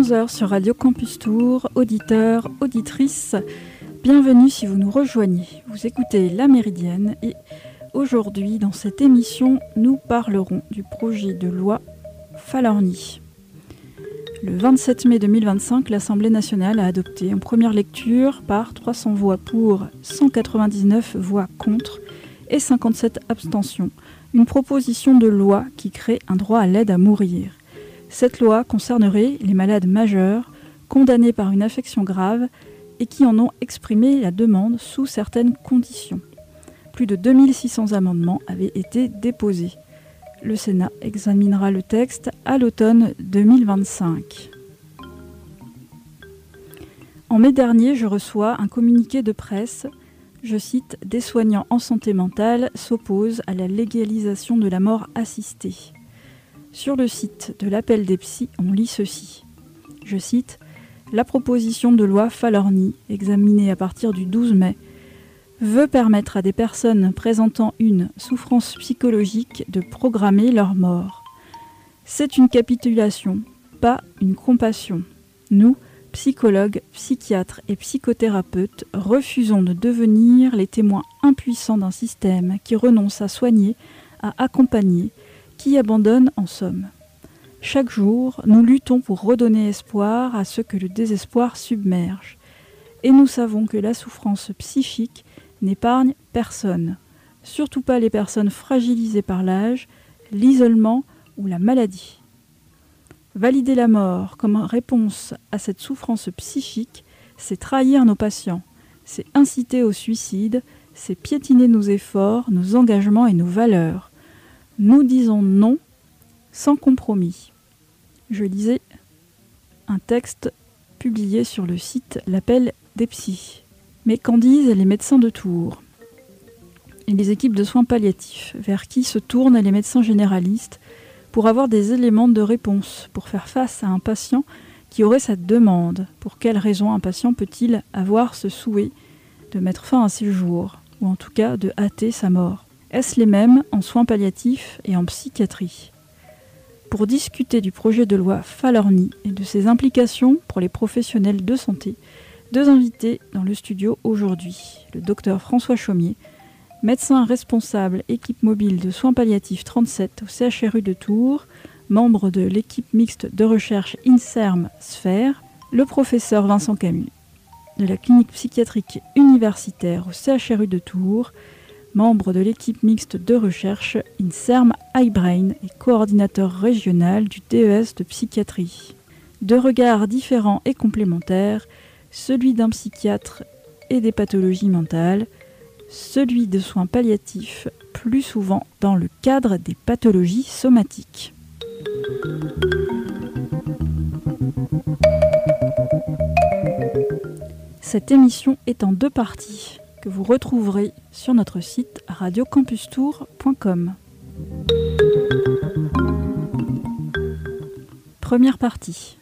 11h sur Radio Campus Tour, auditeurs, auditrices, bienvenue si vous nous rejoignez. Vous écoutez La Méridienne et aujourd'hui, dans cette émission, nous parlerons du projet de loi Falorni. Le 27 mai 2025, l'Assemblée nationale a adopté en première lecture par 300 voix pour, 199 voix contre et 57 abstentions, une proposition de loi qui crée un droit à l'aide à mourir. Cette loi concernerait les malades majeurs, condamnés par une affection grave et qui en ont exprimé la demande sous certaines conditions. Plus de 2600 amendements avaient été déposés. Le Sénat examinera le texte à l'automne 2025. En mai dernier, je reçois un communiqué de presse, je cite, « Des soignants en santé mentale s'opposent à la légalisation de la mort assistée ». Sur le site de l'Appel des psys, on lit ceci. Je cite, « La proposition de loi Falorni, examinée à partir du 12 mai, veut permettre à des personnes présentant une souffrance psychologique de programmer leur mort. C'est une capitulation, pas une compassion. Nous, psychologues, psychiatres et psychothérapeutes, refusons de devenir les témoins impuissants d'un système qui renonce à soigner, à accompagner, qui abandonne en somme. Chaque jour, nous luttons pour redonner espoir à ceux que le désespoir submerge. Et nous savons que la souffrance psychique n'épargne personne, surtout pas les personnes fragilisées par l'âge, l'isolement ou la maladie. Valider la mort comme réponse à cette souffrance psychique, c'est trahir nos patients, c'est inciter au suicide, c'est piétiner nos efforts, nos engagements et nos valeurs. Nous disons non sans compromis. Je lisais un texte publié sur le site L'Appel des psys. Mais qu'en disent les médecins de Tours et les équipes de soins palliatifs, vers qui se tournent les médecins généralistes pour avoir des éléments de réponse, pour faire face à un patient qui aurait cette demande? Pour quelle raison un patient peut-il avoir ce souhait de mettre fin à ses jours, ou en tout cas de hâter sa mort? Est-ce les mêmes en soins palliatifs et en psychiatrie? Pour discuter du projet de loi Falorni et de ses implications pour les professionnels de santé, deux invités dans le studio aujourd'hui. Le docteur François Chaumier, médecin responsable équipe mobile de soins palliatifs 37 au CHRU de Tours, membre de l'équipe mixte de recherche INSERM Sphère, le professeur Vincent Camus, de la clinique psychiatrique universitaire au CHRU de Tours, membre de l'équipe mixte de recherche INSERM iBrain et coordinateur régional du DES de psychiatrie. Deux regards différents et complémentaires, celui d'un psychiatre et des pathologies mentales, celui de soins palliatifs, plus souvent dans le cadre des pathologies somatiques. Cette émission est en deux parties, que vous retrouverez sur notre site radiocampustour.com. Première partie.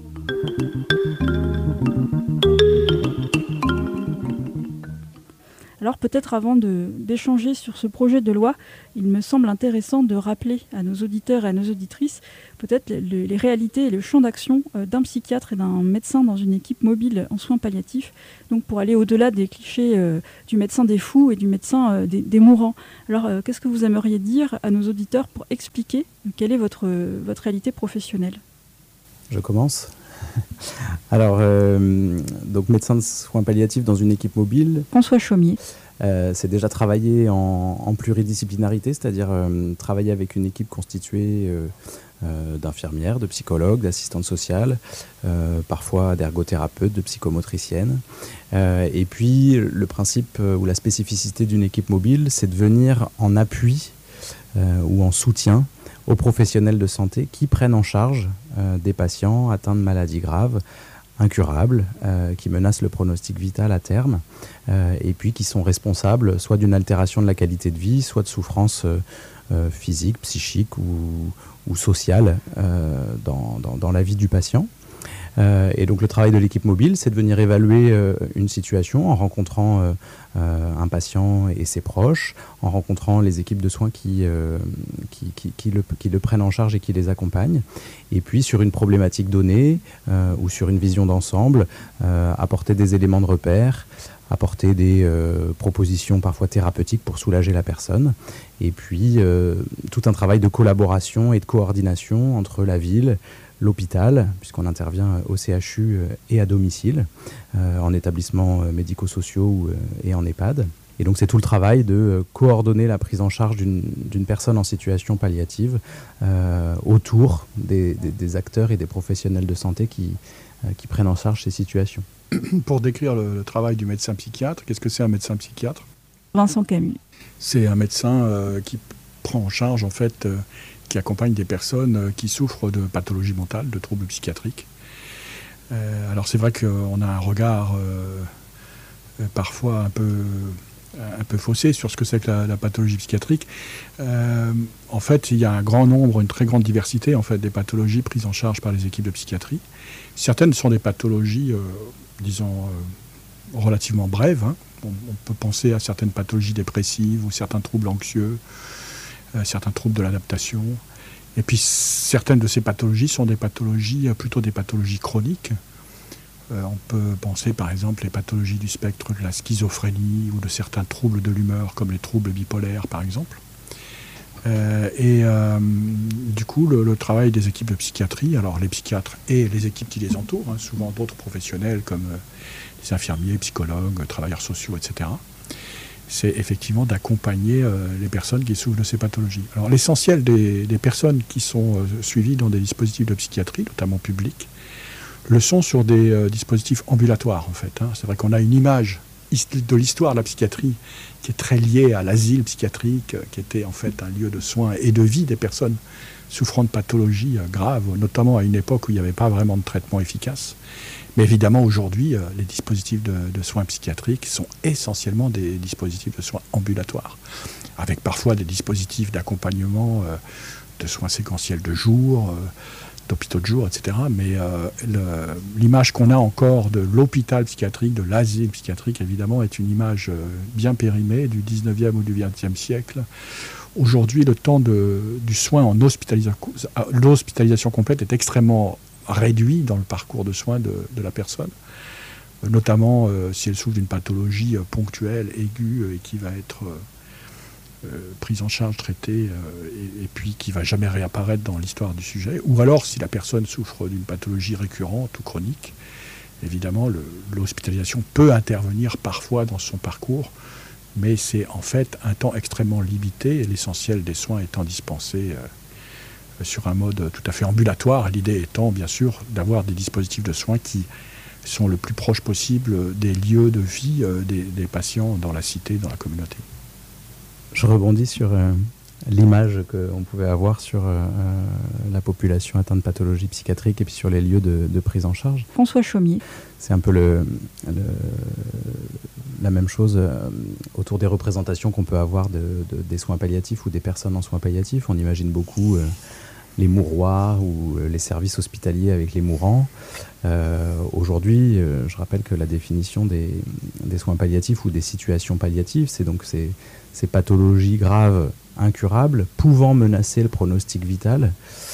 Alors peut-être avant d'échanger sur ce projet de loi, il me semble intéressant de rappeler à nos auditeurs et à nos auditrices peut-être les réalités et le champ d'action d'un psychiatre et d'un médecin dans une équipe mobile en soins palliatifs, donc pour aller au-delà des clichés du médecin des fous et du médecin des mourants. Alors qu'est-ce que vous aimeriez dire à nos auditeurs pour expliquer quelle est votre réalité professionnelle? Je commence. Alors, donc médecin de soins palliatifs dans une équipe mobile. François Chaumier. C'est déjà travailler en pluridisciplinarité, c'est-à-dire travailler avec une équipe constituée d'infirmières, de psychologues, d'assistantes sociales, parfois d'ergothérapeutes, de psychomotriciennes. Et puis, le principe ou la spécificité d'une équipe mobile, c'est de venir en appui ou en soutien aux professionnels de santé qui prennent en charge des patients atteints de maladies graves, incurables, qui menacent le pronostic vital à terme, et puis qui sont responsables soit d'une altération de la qualité de vie, soit de souffrances physiques, psychiques ou sociales dans la vie du patient. Et donc le travail de l'équipe mobile, c'est de venir évaluer une situation en rencontrant un patient et ses proches, en rencontrant les équipes de soins qui le prennent en charge et qui les accompagnent. Et puis sur une problématique donnée ou sur une vision d'ensemble, apporter des éléments de repère, apporter des propositions parfois thérapeutiques pour soulager la personne. Et puis tout un travail de collaboration et de coordination entre la ville, l'hôpital, puisqu'on intervient au CHU et à domicile, en établissements médico-sociaux et en EHPAD. Et donc c'est tout le travail de coordonner la prise en charge d'une personne en situation palliative autour des acteurs et des professionnels de santé qui prennent en charge ces situations. Pour décrire le travail du médecin psychiatre, qu'est-ce que c'est un médecin psychiatre ? Vincent Camus. C'est un médecin qui prend en charge, en fait, qui accompagne des personnes qui souffrent de pathologies mentales, de troubles psychiatriques. Alors c'est vrai qu'on a un regard parfois un peu faussé sur ce que c'est que la pathologie psychiatrique. En fait, il y a un grand nombre, une très grande diversité en fait, des pathologies prises en charge par les équipes de psychiatrie. Certaines sont des pathologies, disons, relativement brèves. Hein. On peut penser à certaines pathologies dépressives ou certains troubles anxieux, certains troubles de l'adaptation. Et puis certaines de ces pathologies sont des pathologies, plutôt des pathologies chroniques. On peut penser par exemple les pathologies du spectre de la schizophrénie ou de certains troubles de l'humeur comme les troubles bipolaires par exemple. Du coup le travail des équipes de psychiatrie, alors les psychiatres et les équipes qui les entourent, hein, souvent d'autres professionnels comme les infirmiers, psychologues, travailleurs sociaux, etc., c'est effectivement d'accompagner les personnes qui souffrent de ces pathologies. Alors l'essentiel des personnes qui sont suivies dans des dispositifs de psychiatrie, notamment publics, le sont sur des dispositifs ambulatoires en fait. Hein. C'est vrai qu'on a une image de l'histoire de la psychiatrie qui est très liée à l'asile psychiatrique, qui était en fait un lieu de soins et de vie des personnes souffrant de pathologies graves, notamment à une époque où il n'y avait pas vraiment de traitement efficace. Mais évidemment, aujourd'hui, les dispositifs de soins psychiatriques sont essentiellement des dispositifs de soins ambulatoires, avec parfois des dispositifs d'accompagnement de soins séquentiels de jour, d'hôpitaux de jour, etc. Mais l'image qu'on a encore de l'hôpital psychiatrique, de l'asile psychiatrique, évidemment, est une image bien périmée du 19e ou du 20e siècle. Aujourd'hui, le temps du soin en l'hospitalisation complète est extrêmement réduit dans le parcours de soins de la personne, notamment si elle souffre d'une pathologie ponctuelle, aiguë, et qui va être prise en charge, traitée, et puis qui ne va jamais réapparaître dans l'histoire du sujet, ou alors si la personne souffre d'une pathologie récurrente ou chronique, évidemment l'hospitalisation peut intervenir parfois dans son parcours, mais c'est en fait un temps extrêmement limité, et l'essentiel des soins étant dispensés sur un mode tout à fait ambulatoire, l'idée étant bien sûr d'avoir des dispositifs de soins qui sont le plus proche possible des lieux de vie des patients dans la cité, dans la communauté. Je rebondis sur l'image qu'on pouvait avoir sur la population atteinte de pathologie psychiatrique et puis sur les lieux de prise en charge. François Chaumier. C'est un peu la même chose autour des représentations qu'on peut avoir des soins palliatifs ou des personnes en soins palliatifs. On imagine beaucoup les mouroirs ou les services hospitaliers avec les mourants. Aujourd'hui, je rappelle que la définition des soins palliatifs ou des situations palliatives, c'est donc ces pathologies graves, incurables, pouvant menacer le pronostic vital,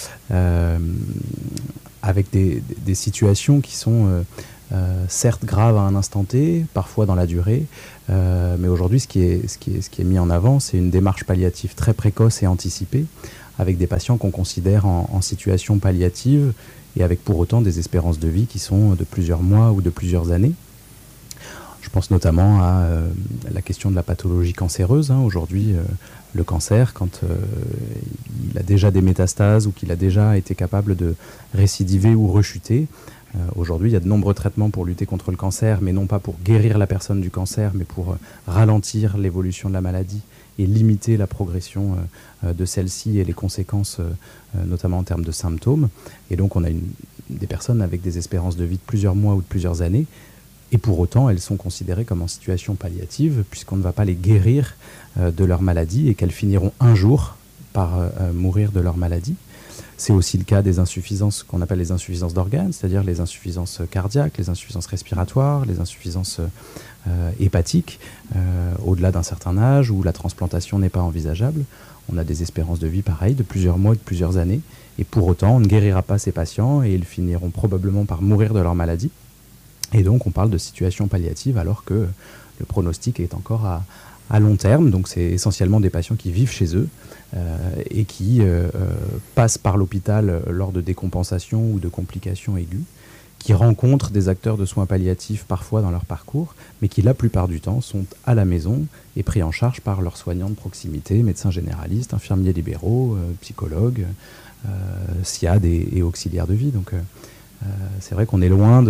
avec des situations qui sont certes graves à un instant T, parfois dans la durée, mais aujourd'hui ce qui est mis en avant, c'est une démarche palliative très précoce et anticipée, avec des patients qu'on considère en situation palliative et avec pour autant des espérances de vie qui sont de plusieurs mois ou de plusieurs années. Je pense notamment à la question de la pathologie cancéreuse. Hein. Aujourd'hui, le cancer, quand il a déjà des métastases ou qu'il a déjà été capable de récidiver ou rechuter, aujourd'hui, il y a de nombreux traitements pour lutter contre le cancer, mais non pas pour guérir la personne du cancer, mais pour ralentir l'évolution de la maladie et limiter la progression de celle-ci et les conséquences, notamment en termes de symptômes. Et donc, on a des personnes avec des espérances de vie de plusieurs mois ou de plusieurs années, et pour autant, elles sont considérées comme en situation palliative, puisqu'on ne va pas les guérir de leur maladie, et qu'elles finiront un jour par mourir de leur maladie. C'est aussi le cas des insuffisances qu'on appelle les insuffisances d'organes, c'est-à-dire les insuffisances cardiaques, les insuffisances respiratoires, les insuffisances hépatiques, au-delà d'un certain âge où la transplantation n'est pas envisageable. On a des espérances de vie pareilles, de plusieurs mois, de plusieurs années, et pour autant, on ne guérira pas ces patients et ils finiront probablement par mourir de leur maladie. Et donc, on parle de situation palliative alors que le pronostic est encore à long terme. Donc, c'est essentiellement des patients qui vivent chez eux et qui passent par l'hôpital lors de décompensations ou de complications aiguës, qui rencontrent des acteurs de soins palliatifs parfois dans leur parcours, mais qui la plupart du temps sont à la maison et pris en charge par leurs soignants de proximité, médecins généralistes, infirmiers libéraux, psychologues, SIAD et auxiliaires de vie. Donc c'est vrai qu'on est loin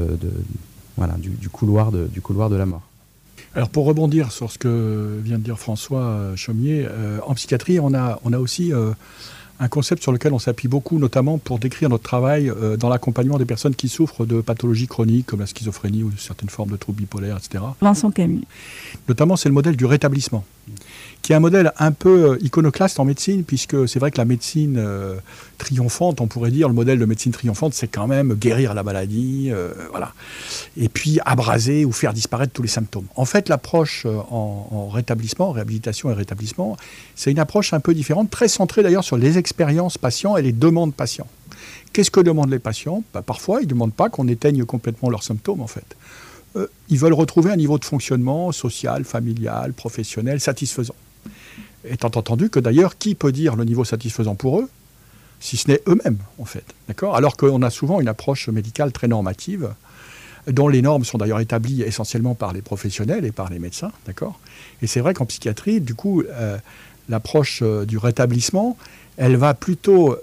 du couloir de la mort. Alors pour rebondir sur ce que vient de dire François Chaumier, en psychiatrie on a aussi un concept sur lequel on s'appuie beaucoup, notamment pour décrire notre travail dans l'accompagnement des personnes qui souffrent de pathologies chroniques comme la schizophrénie ou de certaines formes de troubles bipolaires, etc. Vincent Camus. Notamment, c'est le modèle du rétablissement, qui est un modèle un peu iconoclaste en médecine, puisque c'est vrai que la médecine triomphante, on pourrait dire, le modèle de médecine triomphante, c'est quand même guérir la maladie, voilà, et puis abraser ou faire disparaître tous les symptômes. En fait, l'approche en rétablissement, réhabilitation et rétablissement, c'est une approche un peu différente, très centrée d'ailleurs sur les expériences patients et les demandes patients. Qu'est-ce que demandent les patients ? Parfois, ils ne demandent pas qu'on éteigne complètement leurs symptômes, en fait. Ils veulent retrouver un niveau de fonctionnement social, familial, professionnel satisfaisant. Étant entendu que d'ailleurs, qui peut dire le niveau satisfaisant pour eux, si ce n'est eux-mêmes, en fait. D'accord ? Alors qu'on a souvent une approche médicale très normative, dont les normes sont d'ailleurs établies essentiellement par les professionnels et par les médecins. D'accord ? Et c'est vrai qu'en psychiatrie, du coup, l'approche du rétablissement, elle va plutôt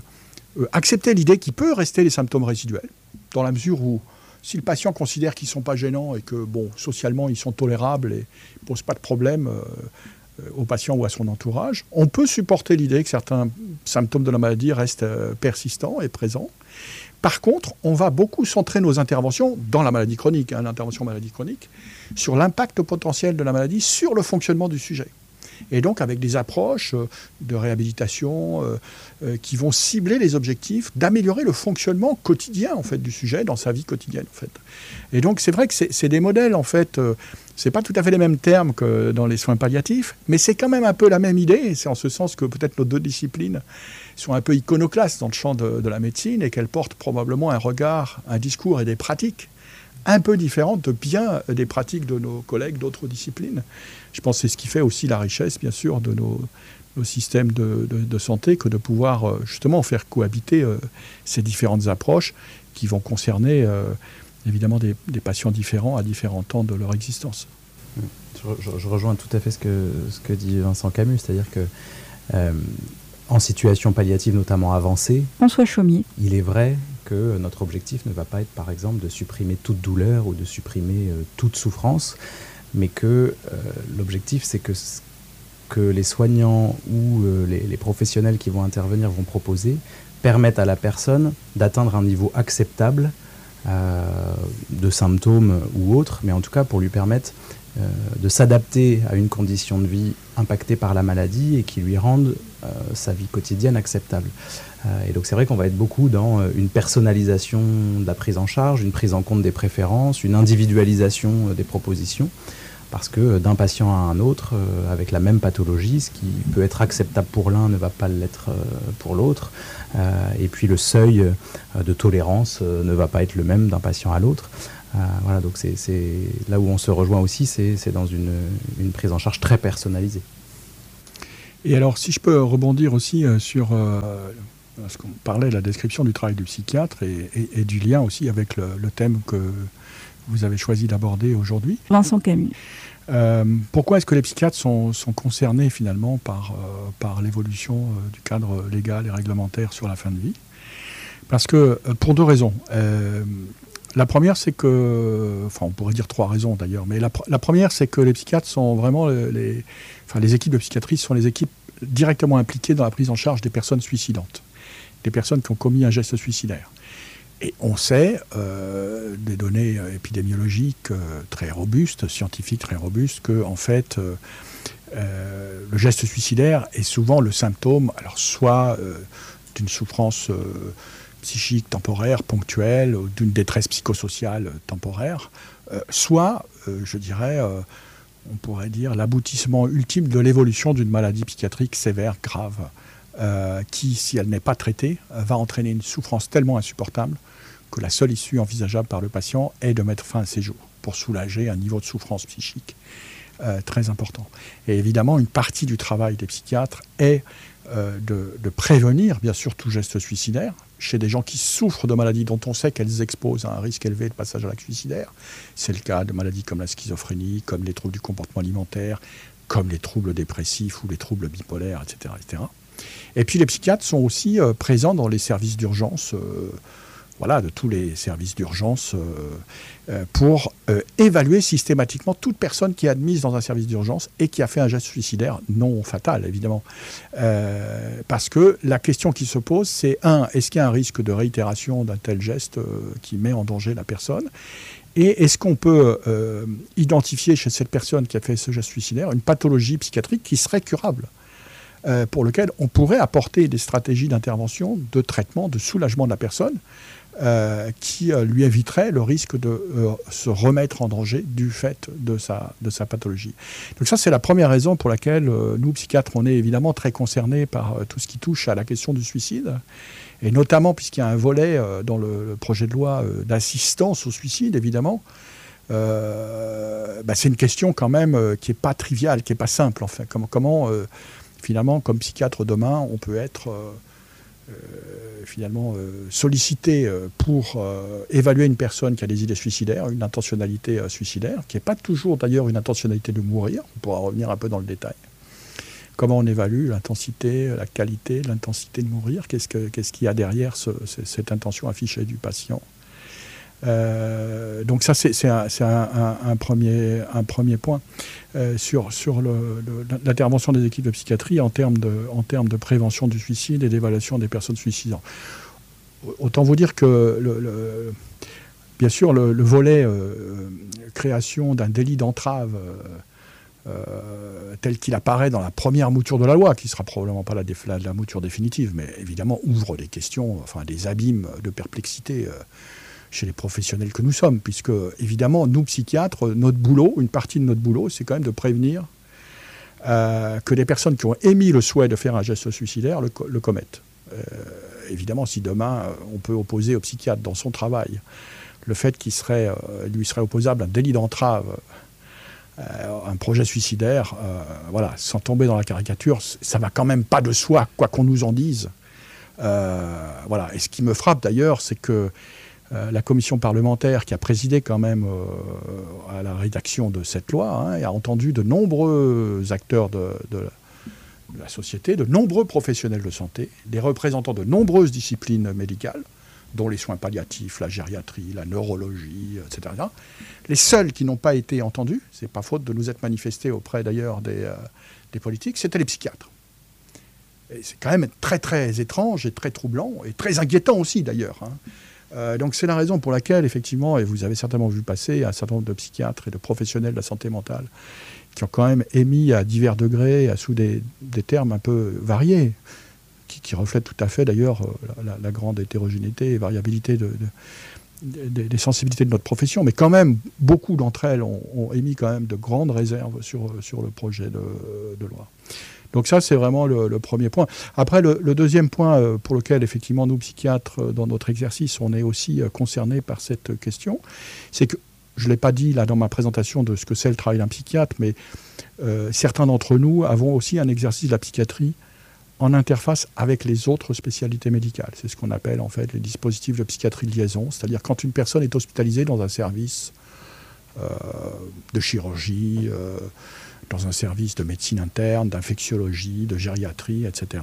accepter l'idée qu'il peut rester les symptômes résiduels, dans la mesure où si le patient considère qu'ils ne sont pas gênants et que, bon, socialement, ils sont tolérables et ne posent pas de problème au patient ou à son entourage, on peut supporter l'idée que certains symptômes de la maladie restent persistants et présents. Par contre, on va beaucoup centrer nos interventions dans la maladie chronique, l'intervention maladie chronique, sur l'impact potentiel de la maladie sur le fonctionnement du sujet. Et donc avec des approches de réhabilitation qui vont cibler les objectifs d'améliorer le fonctionnement quotidien en fait du sujet dans sa vie quotidienne en fait. Et donc c'est vrai que c'est des modèles en fait, c'est pas tout à fait les mêmes termes que dans les soins palliatifs, mais c'est quand même un peu la même idée. Et c'est en ce sens que peut-être nos deux disciplines sont un peu iconoclastes dans le champ de la médecine et qu'elles portent probablement un regard, un discours et des pratiques un peu différentes de bien des pratiques de nos collègues d'autres disciplines. Je pense que c'est ce qui fait aussi la richesse, bien sûr, de nos systèmes de santé, que de pouvoir justement faire cohabiter ces différentes approches qui vont concerner évidemment des patients différents à différents temps de leur existence. Je rejoins tout à fait ce que dit Vincent Camus, c'est-à-dire que en situation palliative notamment avancée, François Chaumier. Il est vrai que notre objectif ne va pas être, par exemple, de supprimer toute douleur ou de supprimer toute souffrance, mais que l'objectif, c'est que les soignants ou les professionnels qui vont intervenir vont proposer permettent à la personne d'atteindre un niveau acceptable de symptômes ou autres, mais en tout cas pour lui permettre de s'adapter à une condition de vie impactée par la maladie et qui lui rende sa vie quotidienne acceptable. Et donc c'est vrai qu'on va être beaucoup dans une personnalisation de la prise en charge, une prise en compte des préférences, une individualisation des propositions, parce que d'un patient à un autre, avec la même pathologie, ce qui peut être acceptable pour l'un ne va pas l'être pour l'autre, et puis le seuil de tolérance ne va pas être le même d'un patient à l'autre. Voilà, donc c'est là où on se rejoint aussi, c'est dans une prise en charge très personnalisée. Et alors, si je peux rebondir aussi sur ce qu'on parlait de la description du travail du psychiatre et du lien aussi avec le thème que vous avez choisi d'aborder aujourd'hui. Vincent Camus. Pourquoi est-ce que les psychiatres sont concernés finalement par l'évolution du cadre légal et réglementaire sur la fin de vie ? Parce que, pour deux raisons. La première, c'est que, enfin on pourrait dire trois raisons d'ailleurs, mais la première, c'est que les psychiatres sont vraiment, les équipes de psychiatrie sont les équipes directement impliquées dans la prise en charge des personnes suicidantes, des personnes qui ont commis un geste suicidaire. Et on sait, des données épidémiologiques très robustes, scientifiques très robustes, que en fait, le geste suicidaire est souvent le symptôme, alors soit d'une souffrance psychique temporaire, ponctuelle, ou d'une détresse psychosociale temporaire, soit, je dirais, on pourrait dire, l'aboutissement ultime de l'évolution d'une maladie psychiatrique sévère, grave, qui, si elle n'est pas traitée, va entraîner une souffrance tellement insupportable que la seule issue envisageable par le patient est de mettre fin à ses jours pour soulager un niveau de souffrance psychique très important. Et évidemment, une partie du travail des psychiatres est de prévenir, bien sûr, tout geste suicidaire chez des gens qui souffrent de maladies dont on sait qu'elles exposent à un risque élevé de passage à l'acte suicidaire. C'est le cas de maladies comme la schizophrénie, comme les troubles du comportement alimentaire, comme les troubles dépressifs ou les troubles bipolaires, etc. etc. Et puis les psychiatres sont aussi présents dans les services d'urgence, de tous les services d'urgence, pour évaluer systématiquement toute personne qui est admise dans un service d'urgence et qui a fait un geste suicidaire non fatal, évidemment. Parce que la question qui se pose, c'est est-ce qu'il y a un risque de réitération d'un tel geste qui met en danger la personne ? Et est-ce qu'on peut identifier chez cette personne qui a fait ce geste suicidaire une pathologie psychiatrique qui serait curable ? Pour lequel on pourrait apporter des stratégies d'intervention, de traitement, de soulagement de la personne qui lui éviterait le risque de se remettre en danger du fait de sa pathologie. Donc ça, c'est la première raison pour laquelle nous, psychiatres, on est évidemment très concernés par tout ce qui touche à la question du suicide, et notamment puisqu'il y a un volet dans le projet de loi d'assistance au suicide, évidemment. C'est une question quand même qui n'est pas triviale, qui n'est pas simple. Enfin, comment finalement, comme psychiatre demain, on peut être sollicité pour évaluer une personne qui a des idées suicidaires, une intentionnalité suicidaire, qui n'est pas toujours d'ailleurs une intentionnalité de mourir. On pourra revenir un peu dans le détail. Comment on évalue l'intensité, la qualité, l'intensité de mourir ? Qu'est-ce qu'il y a derrière cette intention affichée du patient ? Donc ça, c'est un premier point sur l'intervention des équipes de psychiatrie en termes de prévention du suicide et d'évaluation des personnes suicidantes. Autant vous dire que, bien sûr, le volet création d'un délit d'entrave tel qu'il apparaît dans la première mouture de la loi, qui ne sera probablement pas la mouture définitive, mais évidemment ouvre des questions, des abîmes de perplexité chez les professionnels que nous sommes, puisque, évidemment, nous, psychiatres, notre boulot, une partie de notre boulot, c'est quand même de prévenir que les personnes qui ont émis le souhait de faire un geste suicidaire le commettent. Évidemment, si demain, on peut opposer au psychiatre dans son travail le fait qu'il lui serait opposable un délit d'entrave, un projet suicidaire, sans tomber dans la caricature, ça va quand même pas de soi, quoi qu'on nous en dise. Et ce qui me frappe d'ailleurs, c'est que la commission parlementaire qui a présidé quand même à la rédaction de cette loi a entendu de nombreux acteurs de la société, de nombreux professionnels de santé, des représentants de nombreuses disciplines médicales, dont les soins palliatifs, la gériatrie, la neurologie, etc. Les seuls qui n'ont pas été entendus, c'est pas faute de nous être manifestés auprès d'ailleurs des politiques, c'était les psychiatres. Et c'est quand même très très étrange et très troublant et très inquiétant aussi d'ailleurs. Donc c'est la raison pour laquelle, effectivement, et vous avez certainement vu passer un certain nombre de psychiatres et de professionnels de la santé mentale qui ont quand même émis à divers degrés, sous des termes un peu variés, qui reflètent tout à fait d'ailleurs la grande hétérogénéité et variabilité des sensibilités de notre profession. Mais quand même, beaucoup d'entre elles ont émis quand même de grandes réserves sur le projet de loi. Donc ça, c'est vraiment le premier point. Après, le deuxième point pour lequel, effectivement, nous, psychiatres, dans notre exercice, on est aussi concernés par cette question, c'est que, je ne l'ai pas dit là dans ma présentation de ce que c'est le travail d'un psychiatre, mais certains d'entre nous avons aussi un exercice de la psychiatrie en interface avec les autres spécialités médicales. C'est ce qu'on appelle en fait les dispositifs de psychiatrie de liaison, c'est-à-dire quand une personne est hospitalisée dans un service de chirurgie, dans un service de médecine interne, d'infectiologie, de gériatrie, etc.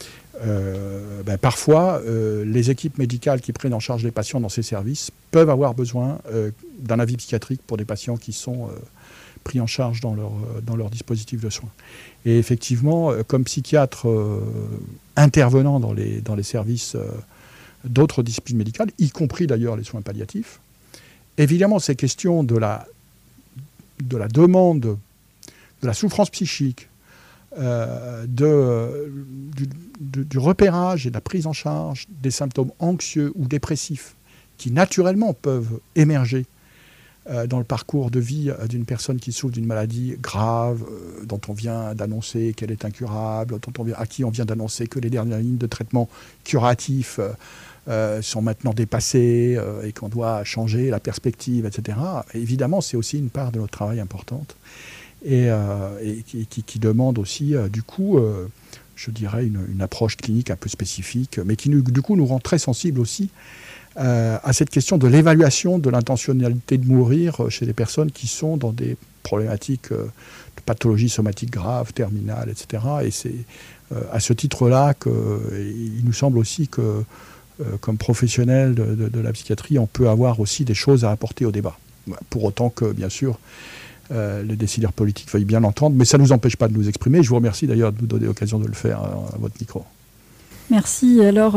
Parfois, les équipes médicales qui prennent en charge les patients dans ces services peuvent avoir besoin d'un avis psychiatrique pour des patients qui sont pris en charge dans leur dispositif de soins. Et effectivement, comme psychiatre intervenant dans les services d'autres disciplines médicales, y compris d'ailleurs les soins palliatifs, évidemment, ces questions de la demande, de la souffrance psychique, du repérage et de la prise en charge des symptômes anxieux ou dépressifs qui naturellement peuvent émerger dans le parcours de vie d'une personne qui souffre d'une maladie grave, dont on vient d'annoncer qu'elle est incurable, à qui on vient d'annoncer que les dernières lignes de traitement curatifs sont maintenant dépassées et qu'on doit changer la perspective, etc. Évidemment, c'est aussi une part de notre travail importante et qui demande aussi, du coup, je dirais, une approche clinique un peu spécifique, mais qui, du coup, nous rend très sensibles aussi à cette question de l'évaluation de l'intentionnalité de mourir chez les personnes qui sont dans des problématiques de pathologie somatique grave, terminale, etc. Et c'est à ce titre-là qu'il nous semble aussi que, comme professionnel de la psychiatrie, on peut avoir aussi des choses à apporter au débat. Pour autant que, bien sûr, les décideurs politiques veuillent bien l'entendre, mais ça ne nous empêche pas de nous exprimer. Je vous remercie d'ailleurs de nous donner l'occasion de le faire à votre micro. Merci. Alors,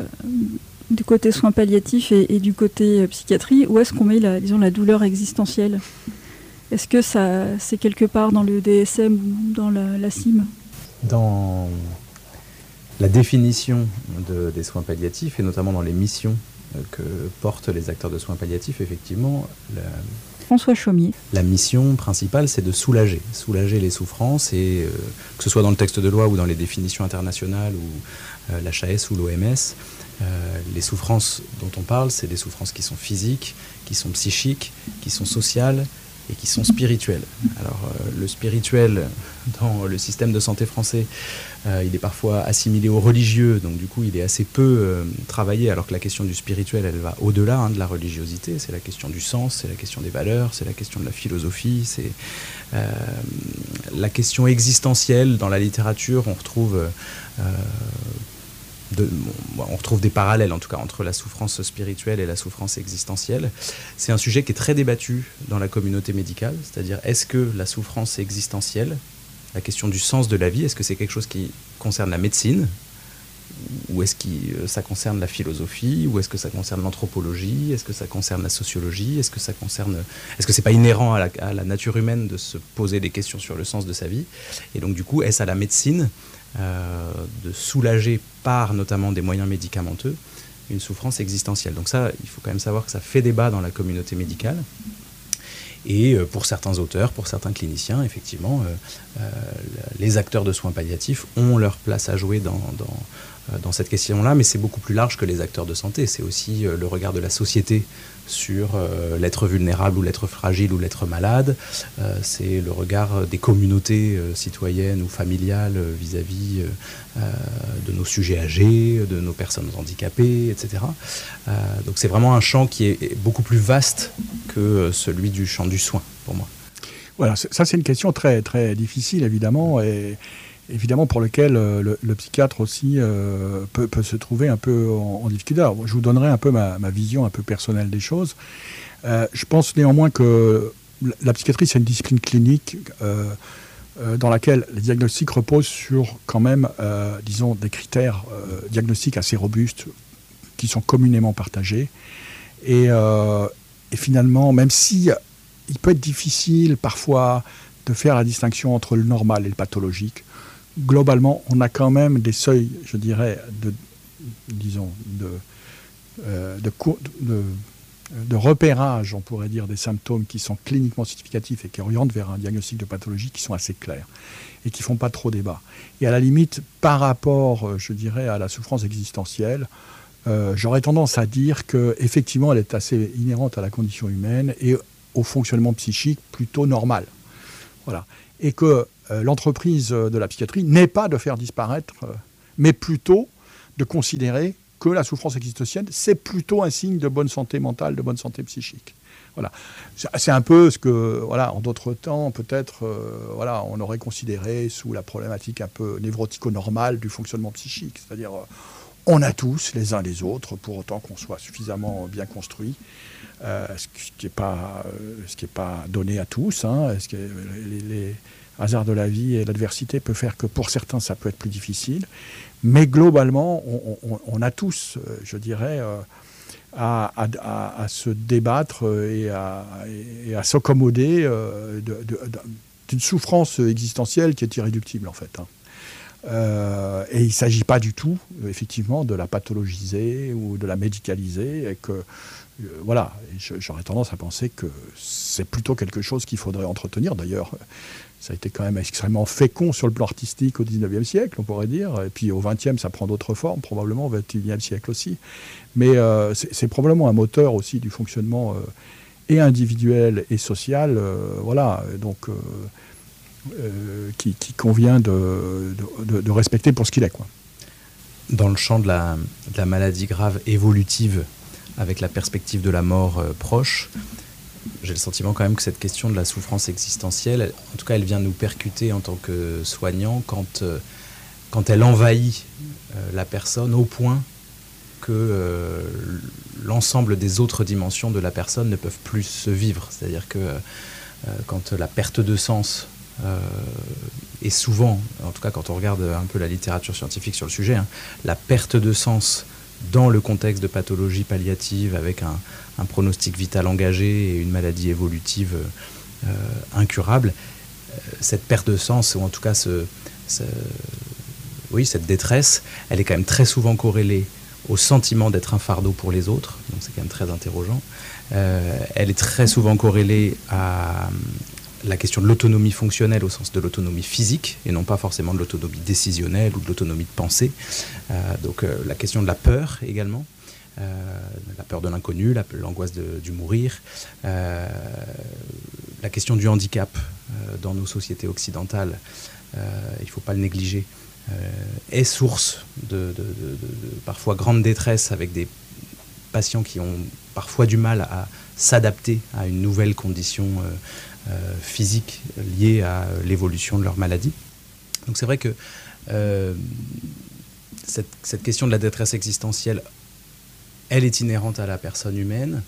du côté soins palliatifs et du côté psychiatrie, où est-ce qu'on met la douleur existentielle ? Est-ce que c'est quelque part dans le DSM ou dans la CIM ? Dans la définition des soins palliatifs, et notamment dans les missions que portent les acteurs de soins palliatifs, effectivement, François Chaumier. La mission principale, c'est de soulager les souffrances, et que ce soit dans le texte de loi ou dans les définitions internationales ou l'HAS ou l'OMS, les souffrances dont on parle, c'est des souffrances qui sont physiques, qui sont psychiques, qui sont sociales et qui sont spirituelles. Alors le spirituel, dans le système de santé français, il est parfois assimilé au religieux, donc du coup il est assez peu travaillé, alors que la question du spirituel, elle va au-delà de la religiosité. C'est la question du sens, c'est la question des valeurs, c'est la question de la philosophie, c'est la question existentielle. Dans la littérature, on retrouve des parallèles, en tout cas, entre la souffrance spirituelle et la souffrance existentielle. C'est un sujet qui est très débattu dans la communauté médicale, c'est-à-dire, est-ce que la souffrance existentielle, la question du sens de la vie, est-ce que c'est quelque chose qui concerne la médecine, ou est-ce que ça concerne la philosophie, ou est-ce que ça concerne l'anthropologie, est-ce que ça concerne la sociologie, est-ce que c'est pas inhérent à la nature humaine de se poser des questions sur le sens de sa vie? Et donc du coup, est-ce à la médecine de soulager par notamment des moyens médicamenteux une souffrance existentielle? Donc ça, il faut quand même savoir que ça fait débat dans la communauté médicale. Et pour certains auteurs, pour certains cliniciens, effectivement, les acteurs de soins palliatifs ont leur place à jouer dans cette question-là, mais c'est beaucoup plus large que les acteurs de santé. C'est aussi le regard de la société sur l'être vulnérable ou l'être fragile ou l'être malade. C'est le regard des communautés citoyennes ou familiales vis-à-vis de nos sujets âgés, de nos personnes handicapées, etc. Donc c'est vraiment un champ qui est beaucoup plus vaste que celui du champ du soin, pour moi. Voilà, ça c'est une question très, très difficile, évidemment, et évidemment pour lequel le psychiatre aussi peut se trouver un peu en difficulté. Alors, je vous donnerai un peu ma vision un peu personnelle des choses. Je pense néanmoins que la psychiatrie, c'est une discipline clinique dans laquelle les diagnostics reposent sur quand même, disons, des critères diagnostiques assez robustes qui sont communément partagés. Et finalement, même si il peut être difficile parfois de faire la distinction entre le normal et le pathologique, globalement, on a quand même des seuils, je dirais, de repérage, on pourrait dire, des symptômes qui sont cliniquement significatifs et qui orientent vers un diagnostic de pathologie qui sont assez clairs et qui ne font pas trop débat. Et à la limite, par rapport, je dirais, à la souffrance existentielle, j'aurais tendance à dire qu'effectivement, elle est assez inhérente à la condition humaine et au fonctionnement psychique plutôt normal. Voilà. Et que l'entreprise de la psychiatrie n'est pas de faire disparaître, mais plutôt de considérer que la souffrance existentielle, c'est plutôt un signe de bonne santé mentale, de bonne santé psychique. Voilà. C'est un peu ce que, voilà, en d'autres temps, peut-être, voilà, on aurait considéré sous la problématique un peu névrotico-normale du fonctionnement psychique. C'est-à-dire, on a tous, les uns les autres, pour autant qu'on soit suffisamment bien construit, ce qui n'est pas donné à tous. Hein, les hasards de la vie et l'adversité peuvent faire que pour certains, ça peut être plus difficile. Mais globalement, on a tous, je dirais, à se débattre et à s'accommoder c'est une souffrance existentielle qui est irréductible, en fait. Et il ne s'agit pas du tout, effectivement, de la pathologiser ou de la médicaliser. Et que, voilà, j'aurais tendance à penser que c'est plutôt quelque chose qu'il faudrait entretenir. D'ailleurs, ça a été quand même extrêmement fécond sur le plan artistique au XIXe siècle, on pourrait dire. Et puis au XXe, ça prend d'autres formes, probablement au XXIe siècle aussi. Mais c'est probablement un moteur aussi du fonctionnement et individuel et social, voilà, donc qui convient de respecter pour ce qu'il est, quoi. Dans le champ de la maladie grave évolutive, avec la perspective de la mort proche, j'ai le sentiment quand même que cette question de la souffrance existentielle, en tout cas, elle vient nous percuter en tant que soignants quand elle envahit la personne au point que l'ensemble des autres dimensions de la personne ne peuvent plus se vivre. C'est-à-dire que quand la perte de sens est souvent, en tout cas quand on regarde un peu la littérature scientifique sur le sujet, la perte de sens dans le contexte de pathologie palliative avec un pronostic vital engagé et une maladie évolutive incurable, cette perte de sens, ou en tout cas cette détresse, elle est quand même très souvent corrélée au sentiment d'être un fardeau pour les autres, donc c'est quand même très interrogeant. Elle est très souvent corrélée à la question de l'autonomie fonctionnelle au sens de l'autonomie physique, et non pas forcément de l'autonomie décisionnelle ou de l'autonomie de pensée. Donc la question de la peur également, la peur de l'inconnu, l'angoisse du mourir, la question du handicap dans nos sociétés occidentales, il ne faut pas le négliger, est source de parfois grande détresse, avec des patients qui ont parfois du mal à s'adapter à une nouvelle condition physique liée à l'évolution de leur maladie. Donc c'est vrai que cette question de la détresse existentielle, elle est inhérente à la personne humaine.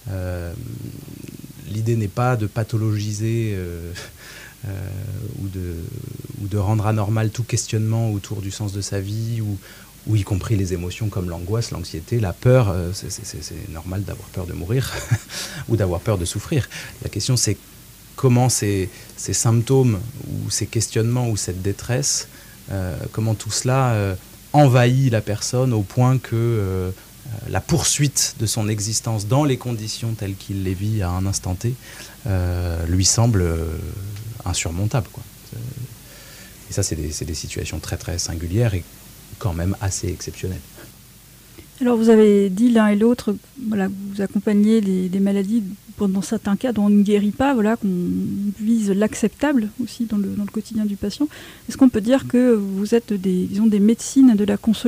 L'idée n'est pas de pathologiser ou de rendre anormal tout questionnement autour du sens de sa vie, ou y compris les émotions comme l'angoisse, l'anxiété, la peur. C'est normal d'avoir peur de mourir ou d'avoir peur de souffrir. La question, c'est comment ces symptômes ou ces questionnements ou cette détresse, comment tout cela envahit la personne au point que la poursuite de son existence dans les conditions telles qu'il les vit à un instant T lui semble insurmontable, quoi. Et ça, c'est des situations très très singulières et quand même assez exceptionnelles. Alors vous avez dit l'un et l'autre, voilà, vous accompagnez des maladies dans certains cas dont on ne guérit pas, voilà, qu'on vise l'acceptable aussi dans le quotidien du patient. Est-ce qu'on peut dire que vous êtes des médecines de la consolation ?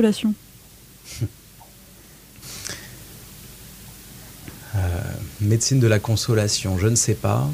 Médecine de la consolation, je ne sais pas.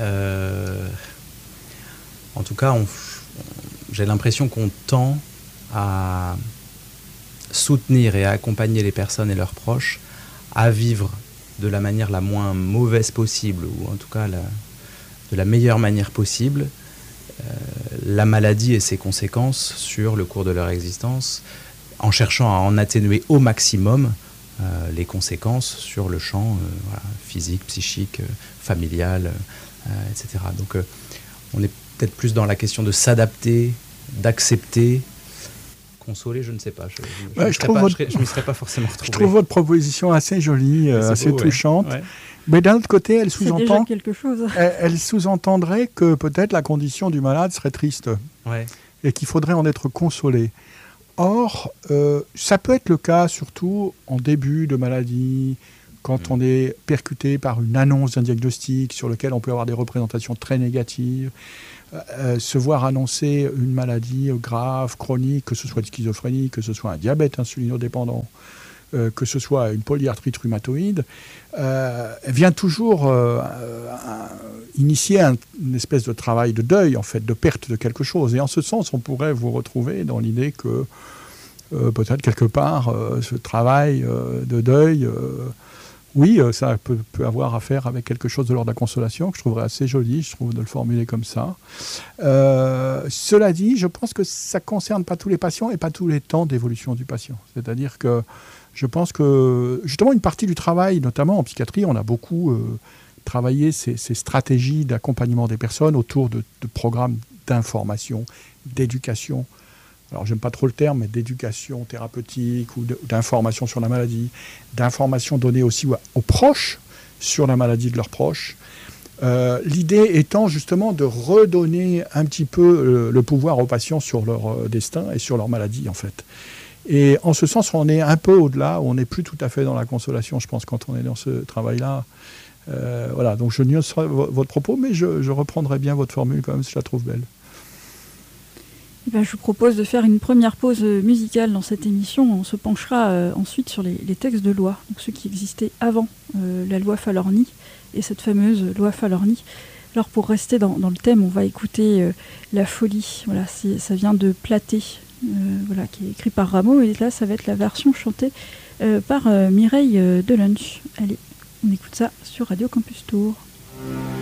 En tout cas, j'ai l'impression qu'on tend à soutenir et à accompagner les personnes et leurs proches à vivre de la manière la moins mauvaise possible, ou en tout cas de la meilleure manière possible, la maladie et ses conséquences sur le cours de leur existence, en cherchant à en atténuer au maximum les conséquences sur le champ physique, psychique, familial, etc. Donc on est peut-être plus dans la question de s'adapter, d'accepter. Consoler, je ne sais pas. Je ne m'y serais pas forcément retrouvé. Je trouve votre proposition assez jolie, assez beau, touchante. Ouais. Mais d'un autre côté, elle sous-entend quelque chose. Elle sous-entendrait que peut-être la condition du malade serait triste, et qu'il faudrait en être consolé. Or, ça peut être le cas surtout en début de maladie, quand on est percuté par une annonce d'un diagnostic sur lequel on peut avoir des représentations très négatives. Se voir annoncer une maladie grave, chronique, que ce soit une schizophrénie, que ce soit un diabète insulinodépendant, que ce soit une polyarthrite rhumatoïde, vient toujours initier une espèce de travail de deuil, en fait, de perte de quelque chose. Et en ce sens, on pourrait vous retrouver dans l'idée que peut-être quelque part, ce travail de deuil... oui, ça peut avoir à faire avec quelque chose de l'ordre de la consolation, que je trouverais assez joli, je trouve, de le formuler comme ça. Cela dit, je pense que ça ne concerne pas tous les patients et pas tous les temps d'évolution du patient. C'est-à-dire que je pense que, justement, une partie du travail, notamment en psychiatrie, on a beaucoup travailler ces stratégies d'accompagnement des personnes autour de programmes d'information, d'éducation. Alors, j'aime pas trop le terme, mais d'éducation thérapeutique ou d'information sur la maladie, d'information donnée aussi aux proches sur la maladie de leurs proches. L'idée étant justement de redonner un petit peu le pouvoir aux patients sur leur destin et sur leur maladie, en fait. Et en ce sens, on est un peu au-delà, on n'est plus tout à fait dans la consolation, je pense, quand on est dans ce travail-là. Voilà, donc je nuancerai votre propos, mais je reprendrai bien votre formule quand même, si je la trouve belle. Je vous propose de faire une première pause musicale dans cette émission. On se penchera ensuite sur les textes de loi, donc ceux qui existaient avant la loi Falorni et cette fameuse loi Falorni. Alors pour rester dans le thème, on va écouter La Folie. Voilà, ça vient de Platé, voilà, qui est écrit par Rameau, et là ça va être la version chantée par Mireille Delunch. Allez, on écoute ça sur Radio Campus Tour.